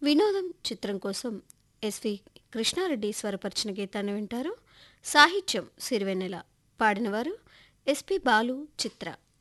వినోదం చిత్రం కోసం ఎస్వి కృష్ణారెడ్డి స్వరపరిచిన గీతాన్ని వింటారు. సాహిత్యం సిరివెన్నెల. పాడినవారు ఎస్పి బాలు, చిత్ర.